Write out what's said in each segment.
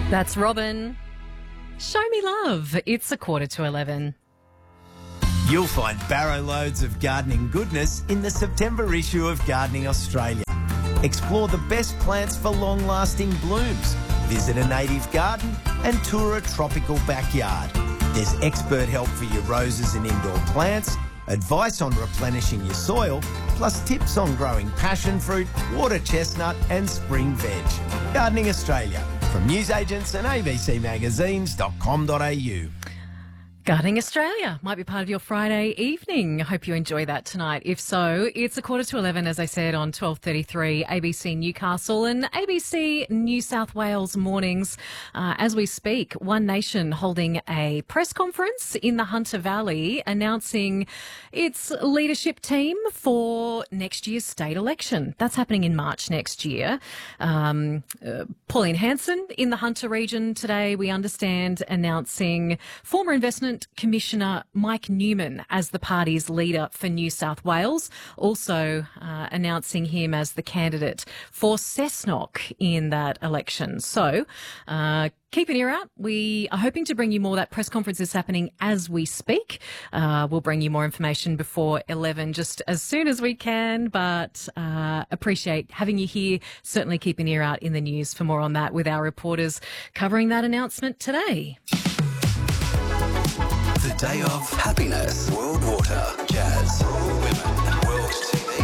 That's Robin. Show me love. It's 11:15. You'll find barrow loads of gardening goodness in the September issue of Gardening Australia. Explore the best plants for long-lasting blooms. Visit a native garden and tour a tropical backyard. There's expert help for your roses and indoor plants, advice on replenishing your soil, plus tips on growing passion fruit, water chestnut and spring veg. Gardening Australia, from newsagents and abcmagazines.com.au. Gardening Australia might be part of your Friday evening. I hope you enjoy that tonight. If so, it's 11:15, as I said, on 12:33 ABC Newcastle and ABC New South Wales mornings. As we speak, One Nation holding a press conference in the Hunter Valley announcing its leadership team for next year's state election. That's happening in March next year. Pauline Hanson in the Hunter region today, we understand, announcing former Investment Commissioner Mike Newman as the party's leader for New South Wales, also announcing him as the candidate for Cessnock in that election. So keep an ear out. We are hoping to bring you more. That press conference is happening as we speak. We'll bring you more information before 11 just as soon as we can, but appreciate having you here. Certainly keep an ear out in the news for more on that with our reporters covering that announcement today. The day of happiness, world water, jazz, world women, world TV.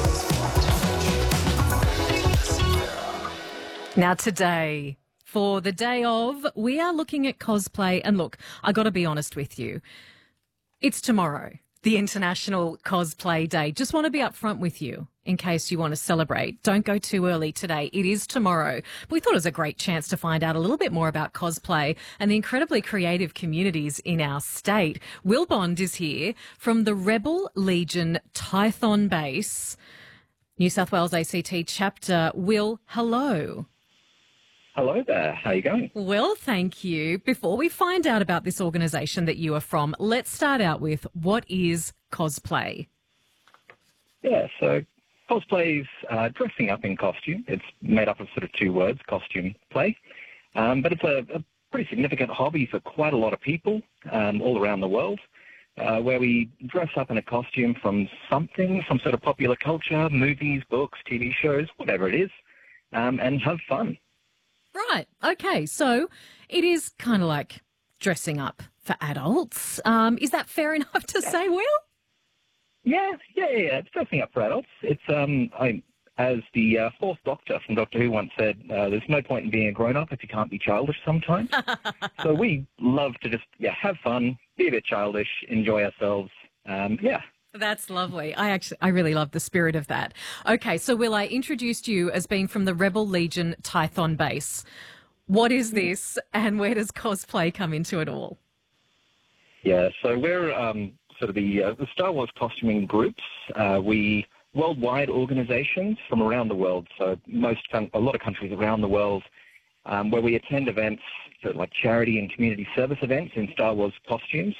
Now today, for the day of, we are looking at cosplay. And look, I got to be honest with you. It's tomorrow, the International Cosplay Day. Just want to be upfront with you in case you want to celebrate. Don't go too early today. It is tomorrow. But we thought it was a great chance to find out a little bit more about cosplay and the incredibly creative communities in our state. Will Bond is here from the Rebel Legion Tython Base, New South Wales ACT chapter. Will, hello. Hello there. How are you going? Well, thank you. Before we find out about this organisation that you are from, let's start out with, what is cosplay? Yeah, so cosplay is dressing up in costume. It's made up of sort of two words, costume play. But it's a pretty significant hobby for quite a lot of people all around the world, where we dress up in a costume from something, some sort of popular culture, movies, books, TV shows, whatever it is, and have fun. Right. Okay. So it is kind of like dressing up for adults. Is that fair enough to say, Will? Yeah. It's dressing up for adults. It's as the fourth Doctor from Doctor Who once said, there's no point in being a grown-up if you can't be childish sometimes. So we love to just have fun, be a bit childish, enjoy ourselves. That's lovely. I really love the spirit of that. Okay, so Will, I introduced you as being from the Rebel Legion Tython Base. What is this, and where does cosplay come into it all? Yeah, so we're sort of the Star Wars costuming groups. We worldwide organisations from around the world, so a lot of countries around the world, where we attend events like charity and community service events in Star Wars costumes.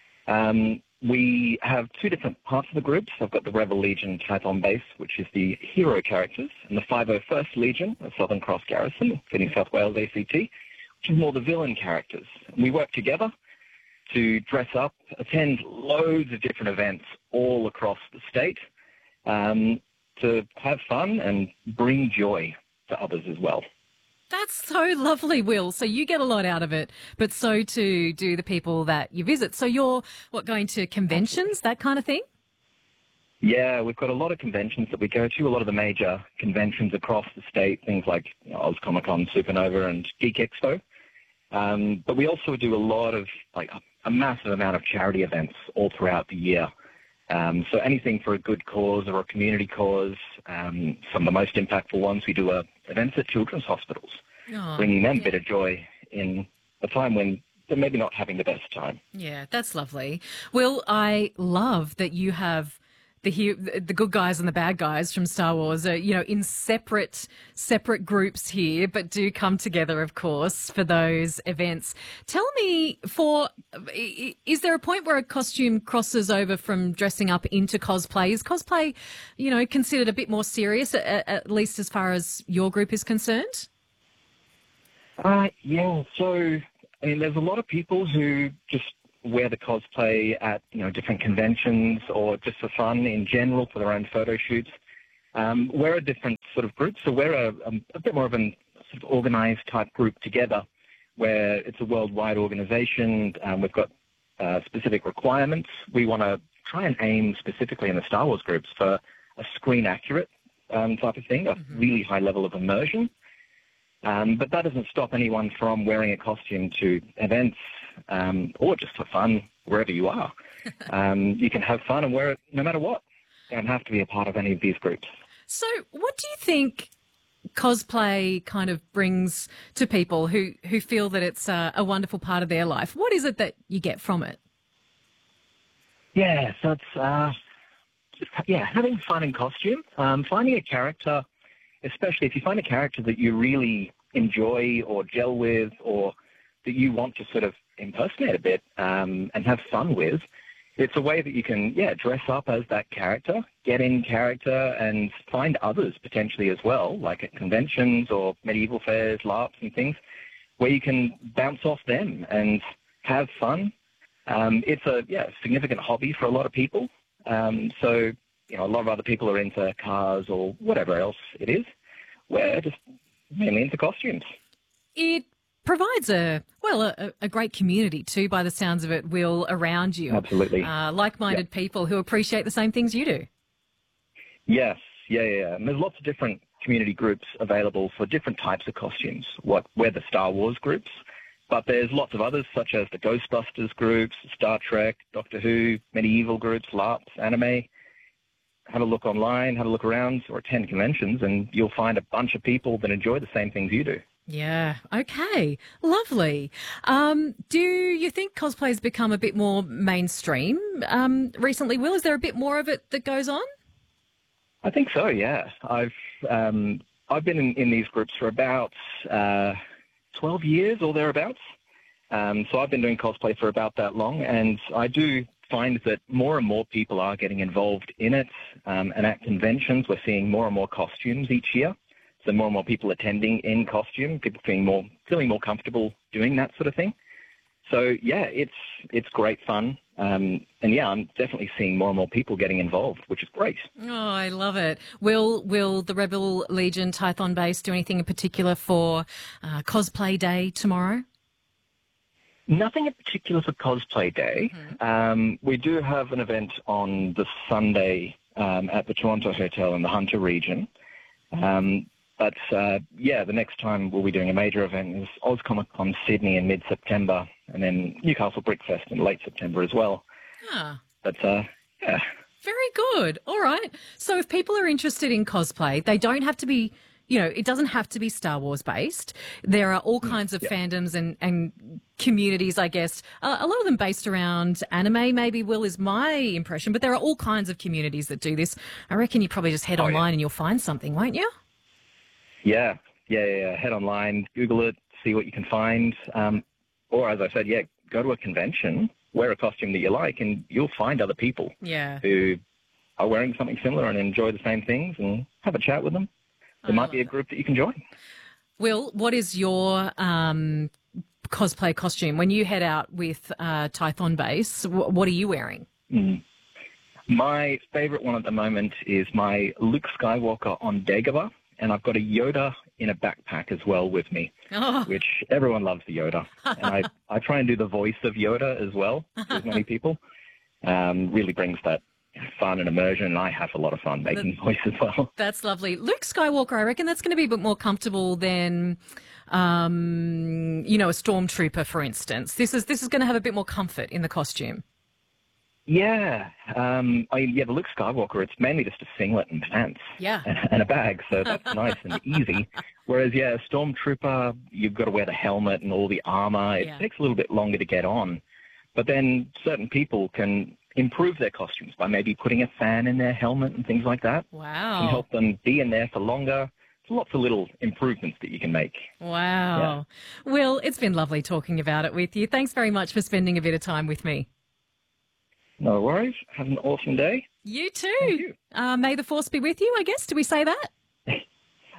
We have two different parts of the groups. I've got the Rebel Legion Tython Base, which is the hero characters, and the 501st Legion, the Southern Cross Garrison, for New South Wales ACT, which is more the villain characters. And we work together to dress up, attend loads of different events all across the state, to have fun and bring joy to others as well. That's so lovely, Will. So you get a lot out of it, but so too do the people that you visit. So you're, going to conventions, that kind of thing? Yeah, we've got a lot of conventions that we go to, a lot of the major conventions across the state, things like Oz Comic Con, Supernova and Geek Expo. But we also do a lot of, a massive amount of charity events all throughout the year. So anything for a good cause or a community cause. Some of the most impactful ones, we do events at children's hospitals, bringing them a bit of joy in a time when they're maybe not having the best time. Yeah, that's lovely. Will, I love that you have the good guys and the bad guys from Star Wars are, in separate groups here, but do come together, of course, for those events. Tell me, is there a point where a costume crosses over from dressing up into cosplay? Is cosplay, considered a bit more serious, at least as far as your group is concerned? Yeah, so, I mean, there's a lot of people who just wear the cosplay at, different conventions or just for fun in general for their own photo shoots. We're a different sort of group, so we're a bit more of an sort of organized type group together where it's a worldwide organization. We've got specific requirements. We want to try and aim specifically in the Star Wars groups for a screen-accurate type of thing, a really high level of immersion. But that doesn't stop anyone from wearing a costume to events or just for fun, wherever you are. You can have fun and wear it no matter what. You don't have to be a part of any of these groups. So what do you think cosplay kind of brings to people who feel that it's a wonderful part of their life? What is it that you get from it? Yeah, so it's having fun in costume, finding a character, especially if you find a character that you really enjoy or gel with or that you want to sort of impersonate a bit and have fun with. It's a way that you can, dress up as that character, get in character, and find others potentially as well, like at conventions or medieval fairs, LARPs and things, where you can bounce off them and have fun. It's a significant hobby for a lot of people. So, a lot of other people are into cars or whatever else it is. We're just mainly into costumes. It provides a great community too, by the sounds of it, Will, around you. Absolutely. Like-minded people who appreciate the same things you do. Yes, yeah. And there's lots of different community groups available for different types of costumes. We're the Star Wars groups, but there's lots of others such as the Ghostbusters groups, Star Trek, Doctor Who, medieval groups, LARPs, anime. Have a look online, have a look around, or attend conventions, and you'll find a bunch of people that enjoy the same things you do. Yeah, okay. Lovely. Do you think cosplay's become a bit more mainstream recently, Will? Is there a bit more of it that goes on? I think so, yeah. I've been in these groups for about 12 years or thereabouts. So I've been doing cosplay for about that long, and I do find that more and more people are getting involved in it. And at conventions, we're seeing more and more costumes each year. So more and more people attending in costume, people feeling more comfortable doing that sort of thing. So yeah, it's great fun. And yeah, I'm definitely seeing more and more people getting involved, which is great. Oh, I love it. Will the Rebel Legion Tython base do anything in particular for Cosplay Day tomorrow? Nothing in particular for Cosplay Day. We do have an event on the Sunday at the Toronto Hotel in the Hunter region. But the next time we'll be doing a major event is OzComic-Con Sydney in mid-September, and then Newcastle Brickfest in late September as well. But, yeah. Very good. All right. So if people are interested in cosplay, they don't have to be, it doesn't have to be Star Wars based. There are all kinds of fandoms and communities, I guess. A lot of them based around anime, maybe, Will, is my impression. But there are all kinds of communities that do this. I reckon you probably just head online and you'll find something, won't you? Yeah. Head online, Google it, see what you can find. Or, as I said, go to a convention, wear a costume that you like, and you'll find other people who are wearing something similar and enjoy the same things, and have a chat with them. There might be a group that you can join. Will, what is your cosplay costume? When you head out with Tython Base, what are you wearing? My favourite one at the moment is my Luke Skywalker on Dagobah. And I've got a Yoda in a backpack as well with me, which everyone loves the Yoda. And I try and do the voice of Yoda as well with many people. Really brings that fun and immersion, and I have a lot of fun making the voice as well. That's lovely. Luke Skywalker, I reckon that's going to be a bit more comfortable than, a stormtrooper, for instance. This is going to have a bit more comfort in the costume. Yeah. The Luke Skywalker, it's mainly just a singlet and pants and a bag, so that's nice and easy. Whereas, a Stormtrooper, you've got to wear the helmet and all the armor. It takes a little bit longer to get on. But then certain people can improve their costumes by maybe putting a fan in their helmet and things like that. Wow. Can help them be in there for longer. There's lots of little improvements that you can make. Wow. Yeah. Will, it's been lovely talking about it with you. Thanks very much for spending a bit of time with me. No worries. Have an awesome day. You too. May the force be with you, I guess. Do we say that?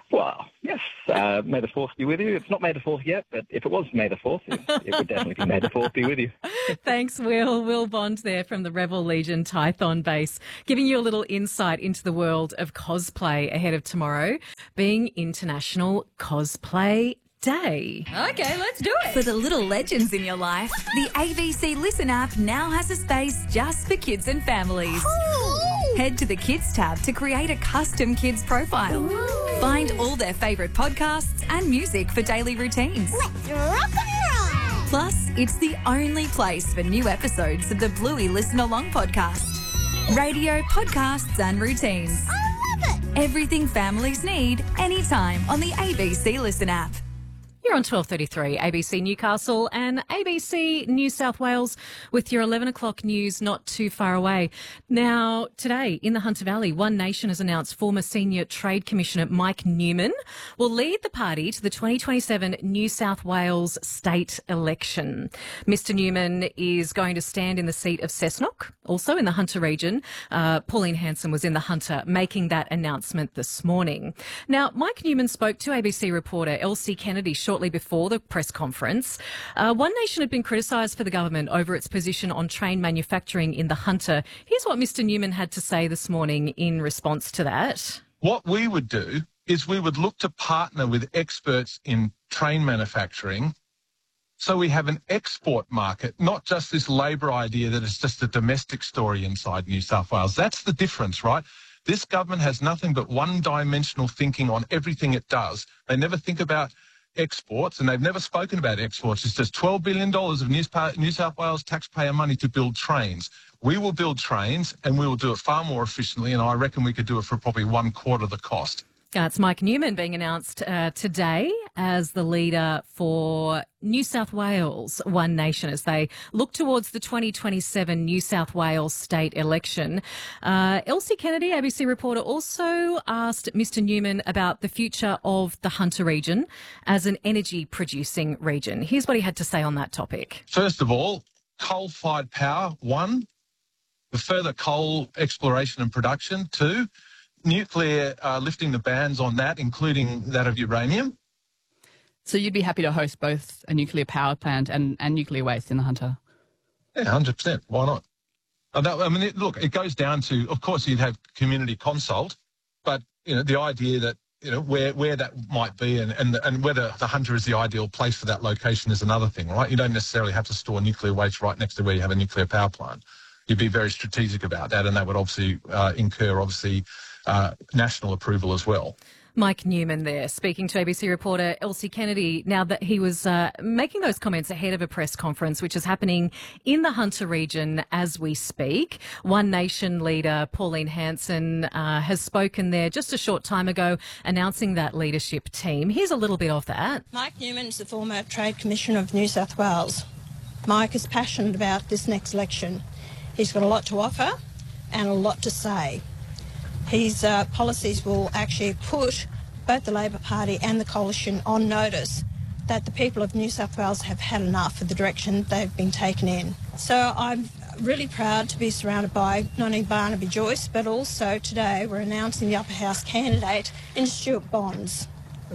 Well, yes, May the 4th be with you. It's not May the 4th yet, but if it was May the 4th, it would definitely be May the 4th be with you. Thanks, Will. Will Bond there from the Rebel Legion Tython base, giving you a little insight into the world of cosplay ahead of tomorrow being International Cosplay Day. Okay, let's do it. For the little legends in your life, the ABC Listen app now has a space just for kids and families. Head to the Kids tab to create a custom kids profile. Find all their favourite podcasts and music for daily routines. Let's rock and roll! Plus, it's the only place for new episodes of the Bluey Listen Along podcast. Radio, podcasts and routines. I love it! Everything families need, anytime on the ABC Listen app. You're on 12:33 ABC Newcastle and ABC New South Wales with your 11 o'clock news not too far away. Now, today in the Hunter Valley, One Nation has announced former Senior Trade Commissioner Mike Newman will lead the party to the 2027 New South Wales state election. Mr Newman is going to stand in the seat of Cessnock, also in the Hunter region. Pauline Hanson was in the Hunter making that announcement this morning. Now, Mike Newman spoke to ABC reporter Elsie Kennedy shortly before the press conference. One Nation had been criticised for the government over its position on train manufacturing in the Hunter. Here's what Mr Newman had to say this morning in response to that. What we would do is we would look to partner with experts in train manufacturing so we have an export market, not just this labour idea that it's just a domestic story inside New South Wales. That's the difference, right? This government has nothing but one-dimensional thinking on everything it does. They never think about exports, and they've never spoken about exports. It's just $12 billion of New South Wales taxpayer money to build trains. We will build trains, and we will do it far more efficiently, and I reckon we could do it for probably 1/4 the cost. It's Mike Newman being announced today as the leader for New South Wales One Nation as they look towards the 2027 New South Wales state election. Elsie Kennedy, ABC reporter, also asked Mr Newman about the future of the Hunter region as an energy-producing region. Here's what he had to say on that topic. First of all, coal-fired power, 1. The further coal exploration and production, 2. Nuclear, lifting the bans on that, including that of uranium. So you'd be happy to host both a nuclear power plant and nuclear waste in the Hunter? Yeah, 100%. Why not? I mean, look, it goes down to, of course, you'd have community consult, but, you know, the idea that, you know, where that might be and whether the Hunter is the ideal place for that location is another thing, right? You don't necessarily have to store nuclear waste right next to where you have a nuclear power plant. You'd be very strategic about that, and that would obviously incur, national approval as well. Mike Newman there, speaking to ABC reporter Elsie Kennedy, now that he was making those comments ahead of a press conference which is happening in the Hunter region as we speak. One Nation leader Pauline Hanson has spoken there just a short time ago announcing that leadership team. Here's a little bit of that. Mike Newman's the former Trade Commissioner of New South Wales. Mike is passionate about this next election. He's got a lot to offer and a lot to say. His policies will actually put both the Labor Party and the Coalition on notice that the people of New South Wales have had enough of the direction they've been taken in. So I'm really proud to be surrounded by not only Barnaby Joyce, but also today we're announcing the upper house candidate in Stuart Bonds.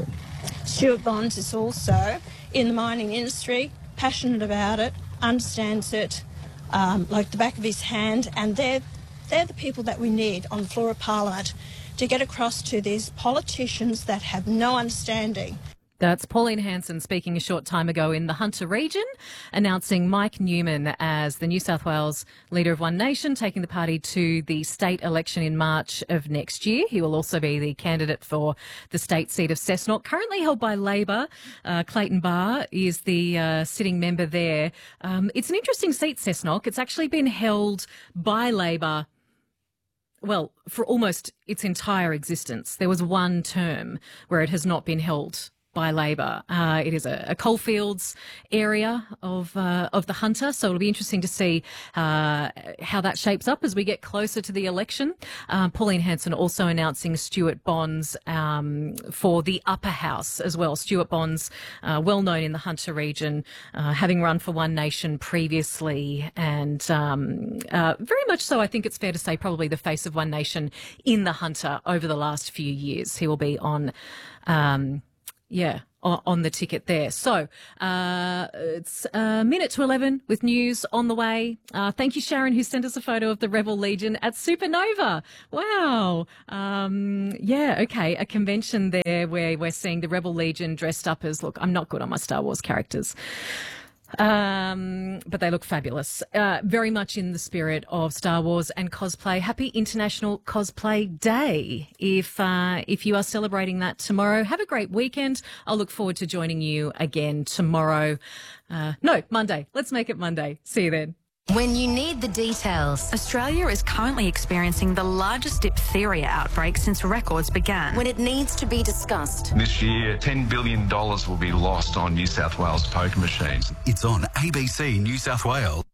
Stuart Bonds is also in the mining industry, passionate about it, understands it like the back of his hand, and they're the people that we need on the floor of Parliament to get across to these politicians that have no understanding. That's Pauline Hanson speaking a short time ago in the Hunter region, announcing Mike Newman as the New South Wales leader of One Nation, taking the party to the state election in March of next year. He will also be the candidate for the state seat of Cessnock, currently held by Labor. Clayton Barr is the sitting member there. It's an interesting seat, Cessnock. It's actually been held by Labor, well, for almost its entire existence. There was one term where it has not been held by Labor. It is a coalfields area of the Hunter, so it'll be interesting to see how that shapes up as we get closer to the election. Pauline Hanson also announcing Stuart Bonds for the upper house as well. Stuart Bonds, well known in the Hunter region, having run for One Nation previously, and very much so, I think it's fair to say, probably the face of One Nation in the Hunter over the last few years. He will be on the ticket there. So it's a minute to 11 with news on the way. Thank you, Sharon, who sent us a photo of the Rebel Legion at Supernova. Wow. Okay. A convention there where we're seeing the Rebel Legion dressed up as, look, I'm not good on my Star Wars characters. But they look fabulous. Very much in the spirit of Star Wars and cosplay. Happy International Cosplay Day. If you are celebrating that tomorrow, have a great weekend. I'll look forward to joining you again tomorrow. Monday. Let's make it Monday. See you then. When you need the details. Australia is currently experiencing the largest diphtheria outbreak since records began. When it needs to be discussed. This year, $10 billion will be lost on New South Wales poker machines. It's on ABC New South Wales.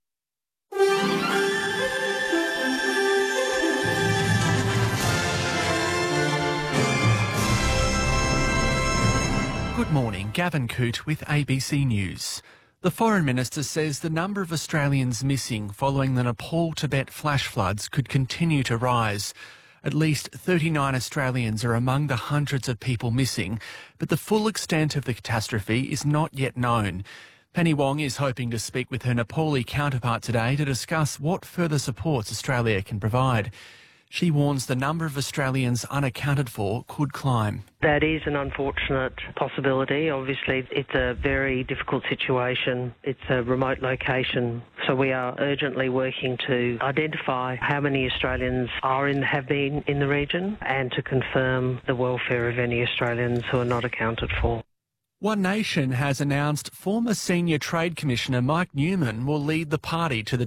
Good morning, Gavin Coote with ABC News. The Foreign Minister says the number of Australians missing following the Nepal-Tibet flash floods could continue to rise. At least 39 Australians are among the hundreds of people missing, but the full extent of the catastrophe is not yet known. Penny Wong is hoping to speak with her Nepali counterpart today to discuss what further supports Australia can provide. She warns the number of Australians unaccounted for could climb. That is an unfortunate possibility. Obviously, it's a very difficult situation. It's a remote location. So we are urgently working to identify how many Australians have been in the region and to confirm the welfare of any Australians who are not accounted for. One Nation has announced former Senior Trade Commissioner Mike Newman will lead the party to the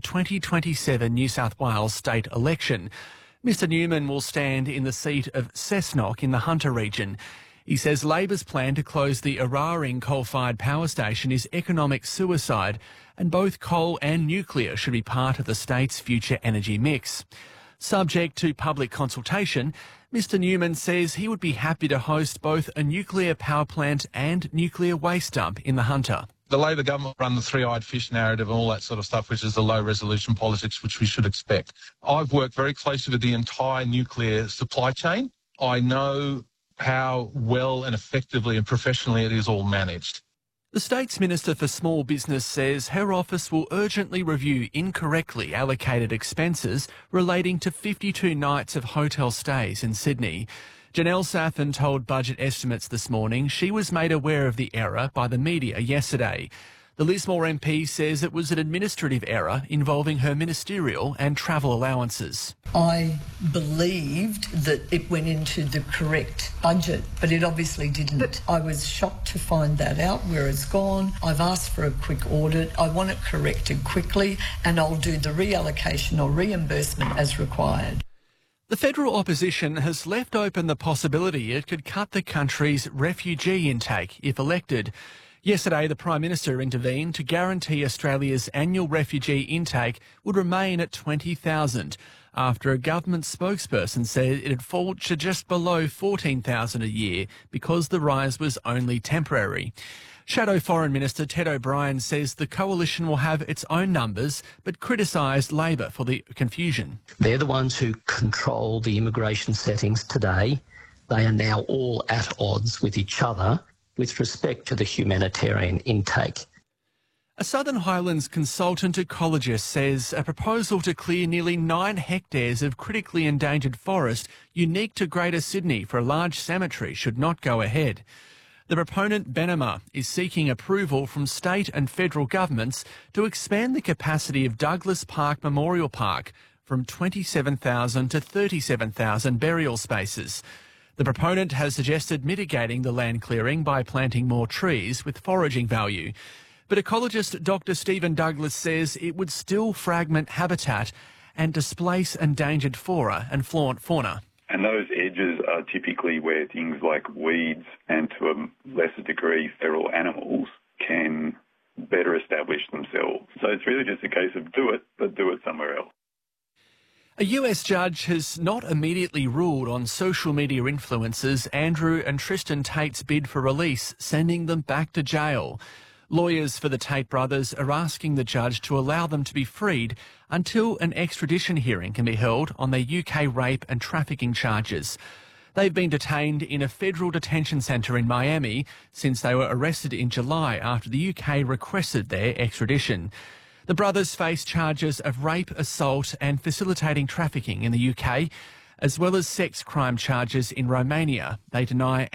2027 New South Wales state election. Mr Newman will stand in the seat of Cessnock in the Hunter region. He says Labor's plan to close the Eraring coal-fired power station is economic suicide, and both coal and nuclear should be part of the state's future energy mix. Subject to public consultation, Mr Newman says he would be happy to host both a nuclear power plant and nuclear waste dump in the Hunter. The Labor government run the three-eyed fish narrative and all that sort of stuff, which is the low-resolution politics, which we should expect. I've worked very closely with the entire nuclear supply chain. I know how well and effectively and professionally it is all managed. The State's Minister for Small Business says her office will urgently review incorrectly allocated expenses relating to 52 nights of hotel stays in Sydney. Janelle Saffin told Budget Estimates this morning she was made aware of the error by the media yesterday. The Lismore MP says it was an administrative error involving her ministerial and travel allowances. I believed that it went into the correct budget, but it obviously didn't. I was shocked to find that out, where it's gone. I've asked for a quick audit. I want it corrected quickly, and I'll do the reallocation or reimbursement as required. The federal opposition has left open the possibility it could cut the country's refugee intake if elected. Yesterday, the Prime Minister intervened to guarantee Australia's annual refugee intake would remain at 20,000 after a government spokesperson said it had fallen to just below 14,000 a year because the rise was only temporary. Shadow Foreign Minister Ted O'Brien says the coalition will have its own numbers, but criticised Labor for the confusion. They're the ones who control the immigration settings today. They are now all at odds with each other with respect to the humanitarian intake. A Southern Highlands consultant ecologist says a proposal to clear nearly 9 hectares of critically endangered forest unique to Greater Sydney for a large cemetery should not go ahead. The proponent, Benema, is seeking approval from state and federal governments to expand the capacity of Douglas Park Memorial Park from 27,000 to 37,000 burial spaces. The proponent has suggested mitigating the land clearing by planting more trees with foraging value. But ecologist Dr. Stephen Douglas says it would still fragment habitat and displace endangered flora and fauna. And those edges are typically where things like weeds and to a lesser degree feral animals can better establish themselves. So it's really just a case of do it, but do it somewhere else. A US judge has not immediately ruled on social media influencers Andrew and Tristan Tate's bid for release, sending them back to jail. Lawyers for the Tate brothers are asking the judge to allow them to be freed until an extradition hearing can be held on their UK rape and trafficking charges. They've been detained in a federal detention centre in Miami since they were arrested in July after the UK requested their extradition. The brothers face charges of rape, assault and facilitating trafficking in the UK, as well as sex crime charges in Romania. They deny